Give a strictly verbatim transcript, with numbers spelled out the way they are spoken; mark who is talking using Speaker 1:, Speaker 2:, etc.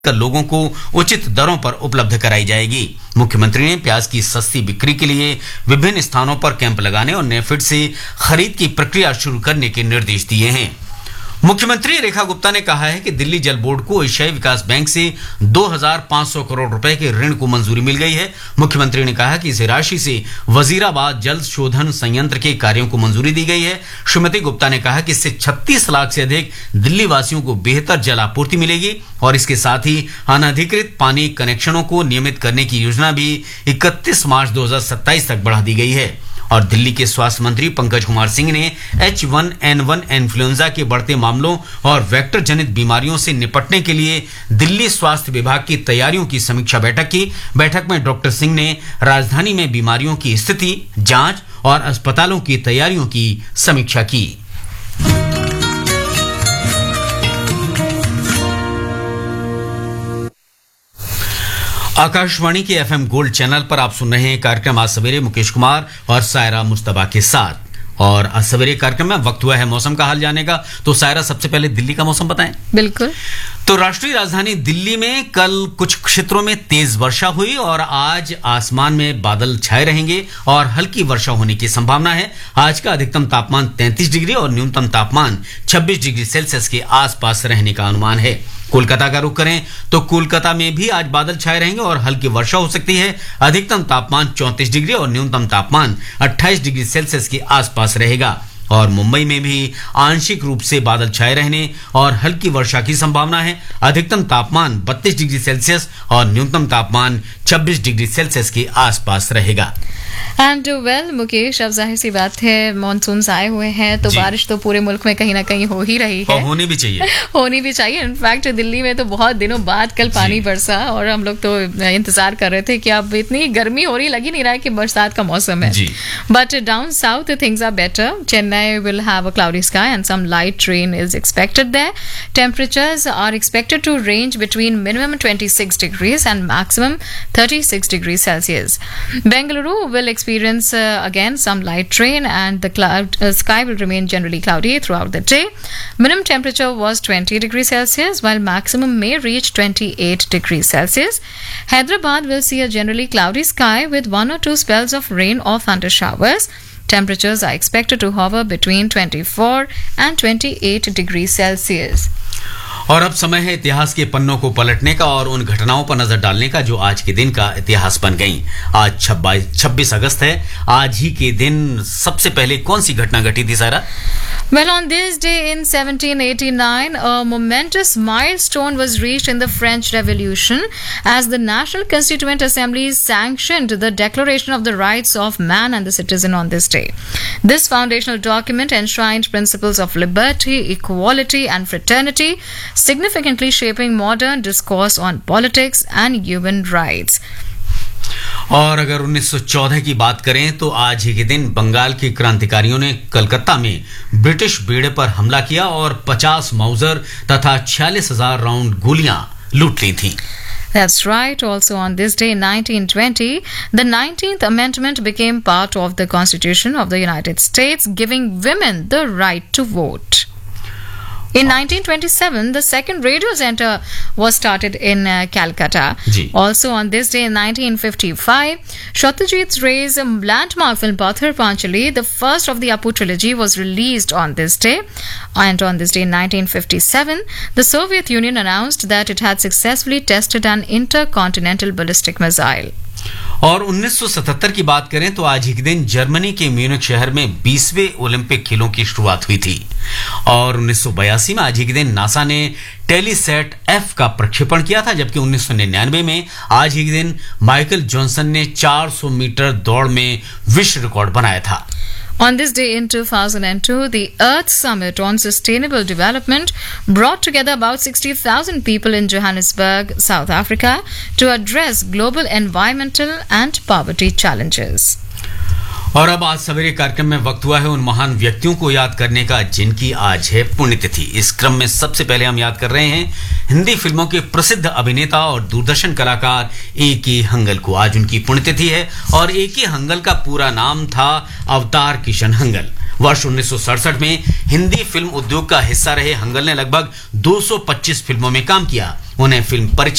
Speaker 1: कर लोगों को उचित दरों पर उपलब्ध कराई जाएगी। मुख्यमंत्री ने प्याज की सस्ती बिक्री के लिए विभिन्न स्थानों पर कैंप लगाने और नेफेड से खरीद की प्रक्रिया शुरू करने के निर्देश दिए हैं। मुख्यमंत्री रेखा गुप्ता ने कहा है कि दिल्ली जल बोर्ड को एशियाई विकास बैंक से दो हज़ार पाँच सौ करोड़ रुपए के ऋण को मंजूरी मिल गई है। मुख्यमंत्री ने कहा कि इस राशि से वजीराबाद जल शोधन संयंत्र के कार्यों को मंजूरी दी गई है। श्रीमती गुप्ता ने कहा कि इससे छत्तीस लाख से अधिक दिल्ली वासियों को बेहतर जल आपूर्ति मिलेगी और इसके साथ ही अनधिकृत पानी कनेक्शनों को नियमित करने की योजना भी इकतीस मार्च दो हजार सत्ताईस तक बढ़ा दी गई है। और दिल्ली के स्वास्थ्य मंत्री पंकज कुमार सिंह ने H one N one influenza के बढ़ते मामलों और वेक्टर जनित बीमारियों से निपटने के लिए दिल्ली स्वास्थ्य विभाग की तैयारियों की समीक्षा बैठक की। बैठक में डॉक्टर सिंह ने राजधानी में बीमारियों की स्थिति, जांच और अस्पतालों की तैयारियों की समीक्षा की। आकाशवाणी के एफएम गोल्ड चैनल पर आप सुन रहे हैं कार्यक्रम आज सवेरे मुकेश कुमार और सायरा मुस्तबा के साथ। और आज सवेरे कार्यक्रम में वक्त हुआ है मौसम का हाल जाने का। तो सायरा, सबसे पहले दिल्ली का मौसम बताएं।
Speaker 2: बिल्कुल।
Speaker 1: तो राष्ट्रीय राजधानी दिल्ली में कल कुछ क्षेत्रों में तेज वर्षा हुई और आज आसमान में बादल छाए रहेंगे और हल्की वर्षा होने की संभावना है। आज का अधिकतम तापमान तैंतीस डिग्री और न्यूनतम तापमान छब्बीस डिग्री सेल्सियस के आसपास रहने का अनुमान है। कोलकाता का रुख करें तो कोलकाता में भी आज बादल छाए रहेंगे और हल्की वर्षा हो सकती है। अधिकतम तापमान चौंतीस डिग्री और न्यूनतम तापमान अट्ठाईस डिग्री सेल्सियस के आसपास रहेगा। और मुंबई में भी आंशिक रूप से बादल छाए रहने और हल्की वर्षा की संभावना है। अधिकतम तापमान बत्तीस डिग्री सेल्सियस और न्यूनतम तापमान छब्बीस डिग्री सेल्सियस के आसपास रहेगा।
Speaker 2: एंड वेल मुकेश, अब जाहिर सी बात है मानसून आए हुए हैं तो बारिश तो पूरे मुल्क में कहीं ना कहीं हो ही रही है।
Speaker 1: होनी भी चाहिए
Speaker 2: होनी भी चाहिए। इनफैक्ट दिल्ली में तो बहुत दिनों बाद कल पानी बरसा और हम लोग तो इंतजार कर रहे थे कि अब इतनी गर्मी हो रही, लग ही नहीं रहा है कि बरसात का मौसम है। But down south things are better. Chennai will have a cloudy sky and some light rain is expected there. Temperatures are expected to range between minimum twenty-six degrees and maximum thirty-six degrees Celsius. Bengaluru will experience uh, again some light rain and the cloud uh, sky will remain generally cloudy throughout the day. Minimum temperature was twenty degrees Celsius while maximum may reach twenty-eight degrees Celsius. Hyderabad will see a generally cloudy sky with one or two spells of rain or thunder showers. Temperatures are expected to hover between twenty-four and twenty-eight degrees Celsius.
Speaker 1: और अब समय है इतिहास के पन्नों को पलटने का और उन घटनाओं पर नजर डालने का जो आज के दिन का इतिहास बन गई। आज छब्बीस अगस्त है। आज ही के दिन सबसे पहले कौन सी घटना घटी थी सारा?
Speaker 2: Well, on this day in seventeen eighty-nine, a momentous milestone was reached in the French Revolution as the National Constituent Assembly sanctioned the Declaration of the Rights of Man and the Citizen on this day. This foundational document enshrined principles of liberty, equality, and fraternity, significantly shaping modern discourse on politics and human rights.
Speaker 1: और अगर उन्नीस सौ चौदह की बात करें तो आज ही के दिन बंगाल के क्रांतिकारियों ने कलकत्ता में ब्रिटिश बेड़े पर हमला किया और पचास माउजर तथा छियालीस हजार राउंड गोलियां लूट ली थीं।
Speaker 2: That's right. Also on this day in nineteen twenty, the nineteenth Amendment became part of the Constitution of the United States, giving women the right to vote. In nineteen twenty-seven, the second radio center was started in uh, Calcutta.
Speaker 1: Ji.
Speaker 2: Also on this day in nineteen fifty-five, Satyajit Ray's landmark film Pathar Panchali, the first of the Apu trilogy, was released on this day. And on this day in nineteen fifty-seven, the Soviet Union announced that it had successfully tested an intercontinental ballistic missile.
Speaker 1: और उन्नीस सौ सतहत्तर की बात करें तो आज ही के दिन जर्मनी के म्यूनिख शहर में बीसवें ओलंपिक खेलों की शुरुआत हुई थी। और उन्नीस सौ बयासी में आज ही के दिन नासा ने टेलीसैट एफ का प्रक्षेपण किया था, जबकि उन्नीस सौ निन्यानवे में आज ही के दिन माइकल जॉनसन ने चार सौ मीटर दौड़ में विश्व रिकॉर्ड बनाया था।
Speaker 2: On this day in two thousand two, the Earth Summit on Sustainable Development brought together about sixty thousand people in Johannesburg, South Africa, to address global environmental and poverty challenges.
Speaker 1: और अब आज सवेरे कार्यक्रम में वक्त हुआ है उन महान व्यक्तियों को याद करने का जिनकी आज है पुण्यतिथि। इस क्रम में सबसे पहले हम याद कर रहे हैं हिंदी फिल्मों के प्रसिद्ध अभिनेता और दूरदर्शन कलाकार ए के हंगल को। आज उनकी पुण्यतिथि है और ए के हंगल का पूरा नाम था अवतार किशन हंगल। वर्ष उन्नीस सौ सड़सठ में हिंदी फिल्म उद्योग का हिस्सा रहे हंगल ने लगभग दो सौ पच्चीस फिल्मों में काम किया। उन्हें फिल्म परिचय